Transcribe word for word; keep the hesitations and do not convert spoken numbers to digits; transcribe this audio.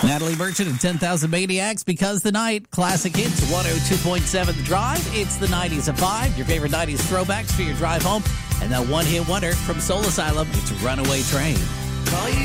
Natalie Merchant and ten thousand Maniacs, Because the Night. Classic hits, one oh two point seven The Drive. It's the nineties at five. Your favorite nineties throwbacks for your drive home. And that one-hit wonder from Soul Asylum, it's Runaway Train. Call you